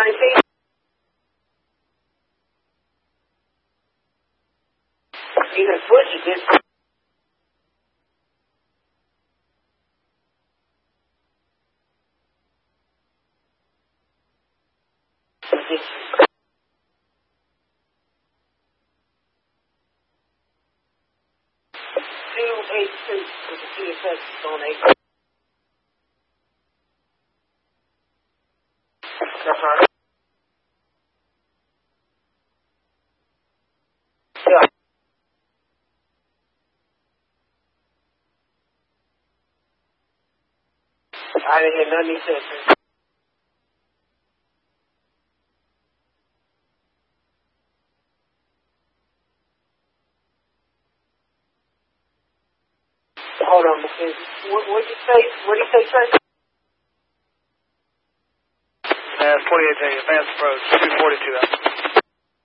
feet. You can switch it, dude. With the TSS on 8. That's right. Yeah. I didn't hear nothing he said, sir. Hold on, Mackenzie. What'd you say? What'd you say, sir? 28 Advance approach, 242 out.